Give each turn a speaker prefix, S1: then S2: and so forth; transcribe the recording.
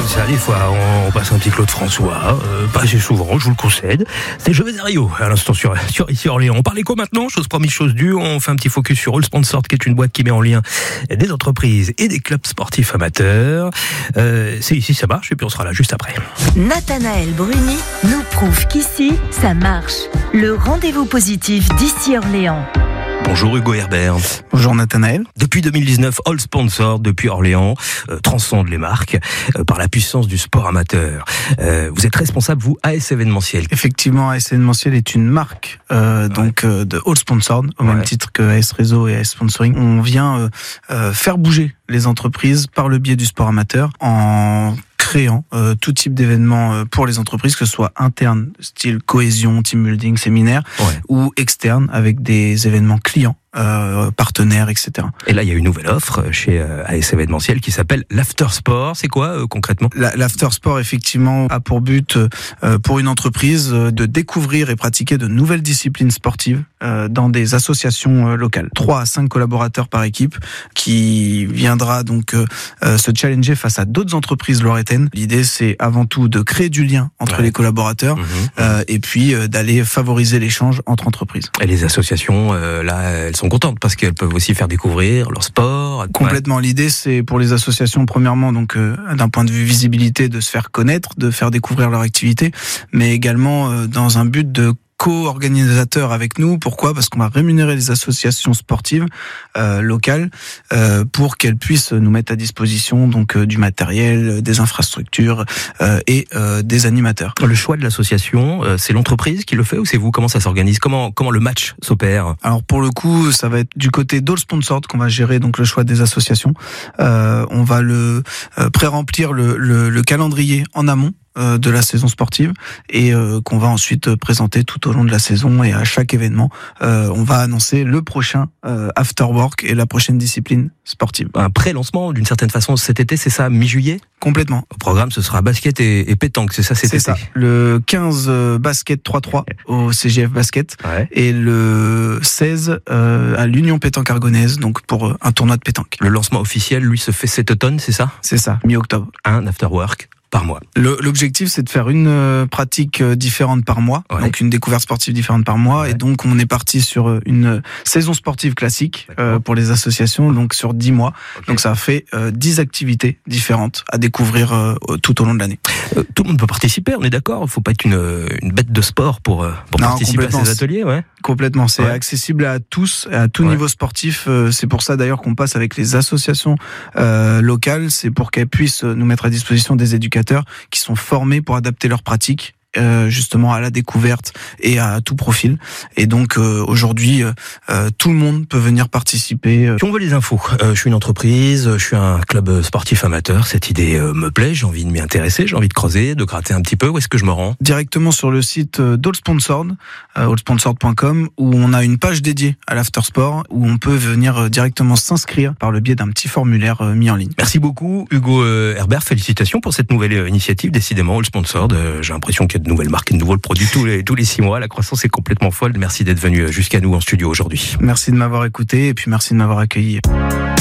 S1: ça, des fois, on passe un petit Claude François, pas assez souvent, je vous le concède. C'est Je vais à Rio, à l'instant sur ici Orléans. On parle éco maintenant, chose promise, chose due. On fait un petit focus sur All Sponsored, qui est une boîte qui met en lien des entreprises et des clubs sportifs amateurs. C'est ici, ça marche, et puis on sera là juste après.
S2: Nathanaël Bruni nous prouve qu'ici, ça marche. Le rendez-vous positif d'ici Orléans.
S1: Bonjour Hugo Herbert.
S3: Bonjour Nathanaël.
S1: Depuis 2019, All Sponsored, depuis Orléans, transcende les marques par la puissance du sport amateur. Vous êtes responsable, vous, AS Événementiel.
S3: Effectivement, AS Événementiel est une marque de All Sponsored, au même titre que AS Réseau et AS Sponsoring. On vient faire bouger les entreprises par le biais du sport amateur en créant tout type d'événements pour les entreprises, que ce soit interne, style cohésion, team building, séminaire, ou externe, avec des événements clients, partenaires, etc.
S1: Et là, il y a une nouvelle offre chez AS Événementiel qui s'appelle l'After Sport. C'est quoi concrètement ?
S3: L'After Sport, effectivement, a pour but, pour une entreprise, de découvrir et pratiquer de nouvelles disciplines sportives dans des associations locales. 3 à 5 collaborateurs par équipe qui viendra donc se challenger face à d'autres entreprises loiretaines. L'idée, c'est avant tout de créer du lien entre les collaborateurs et puis d'aller favoriser l'échange entre entreprises.
S1: Et les associations, là, elles sont contentes parce qu'elles peuvent aussi faire découvrir leur sport.
S3: Complètement. L'idée, c'est pour les associations, premièrement, donc d'un point de vue visibilité, de se faire connaître, de faire découvrir leur activité, mais également dans un but de co-organisateur avec nous. Pourquoi ? Parce qu'on va rémunérer les associations sportives locales pour qu'elles puissent nous mettre à disposition donc du matériel, des infrastructures et des animateurs.
S1: Le choix de l'association, c'est l'entreprise qui le fait ou c'est vous ? Comment ça s'organise ? Comment le match s'opère ?
S3: Alors pour le coup, ça va être du côté d'All Sponsored qu'on va gérer donc le choix des associations. On va le pré-remplir le calendrier en amont de la saison sportive et qu'on va ensuite présenter tout au long de la saison, et à chaque événement on va annoncer le prochain after work et la prochaine discipline sportive.
S1: Un pré-lancement d'une certaine façon cet été, c'est ça, mi-juillet ?
S3: Complètement.
S1: Au programme, ce sera basket et pétanque, c'est ça cet été ?
S3: C'est ça. Le 15 basket 3-3 au CGF Basket et le 16 à l'Union Pétanque Argonnaise, donc pour un tournoi de pétanque.
S1: Le lancement officiel, lui, se fait cet automne, c'est ça ?
S3: C'est ça, mi-octobre.
S1: Un after work par mois.
S3: L'objectif, c'est de faire une pratique différente par mois, donc une découverte sportive différente par mois, et donc on est parti sur une saison sportive classique pour les associations, donc sur 10 mois. Donc ça fait 10 activités différentes à découvrir tout au long de l'année.
S1: Tout le monde peut participer, on est d'accord ? Il ne faut pas être une bête de sport pour participer à ces ateliers.
S3: Complètement, c'est accessible à tous, à tout niveau sportif. C'est pour ça d'ailleurs qu'on passe avec les associations locales, c'est pour qu'elles puissent nous mettre à disposition des éducateurs qui sont formés pour adapter leurs pratiques justement à la découverte et à tout profil. Et donc aujourd'hui, tout le monde peut venir participer.
S1: Si on veut les infos, je suis une entreprise, je suis un club sportif amateur, cette idée me plaît, j'ai envie de m'y intéresser, j'ai envie de creuser, de gratter un petit peu. Où est-ce que je me rends ?
S3: Directement sur le site d'All Sponsored, allsponsored.com, où on a une page dédiée à l'After Sport, où on peut venir directement s'inscrire par le biais d'un petit formulaire mis en ligne.
S1: Merci beaucoup Hugo Herbert, félicitations pour cette nouvelle initiative, décidément All Sponsored. J'ai l'impression qu'il y a de nouvelles marques et de nouveaux produits tous les 6 mois. La croissance est complètement folle. Merci d'être venu jusqu'à nous en studio aujourd'hui.
S3: Merci de m'avoir écouté et puis merci de m'avoir accueilli.